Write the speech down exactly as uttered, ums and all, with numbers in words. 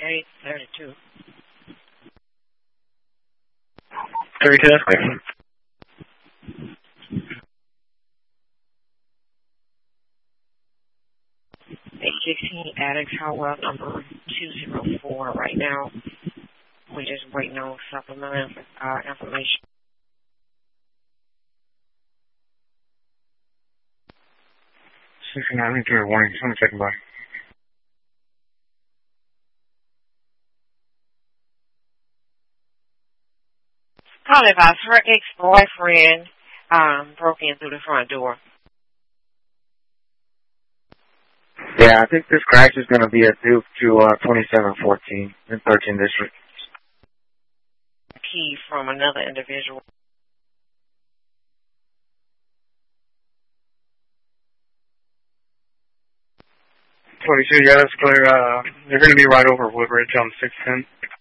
eight thirty-two. thirty-two, that's clear. eight sixteen Addicts Hotwell number two zero four right now. We're just waiting on supplemental uh, information. sixty-nine, give a warning. Someone checking by. Call advice. Her ex-boyfriend um, broke in through the front door. Yeah, I think this crash is going to be at Duke to uh, twenty-seven fourteen in thirteenth District. A key from another individual. twenty-two, yeah, that's clear. Uh, they're going to be right over Woodbridge on six ten.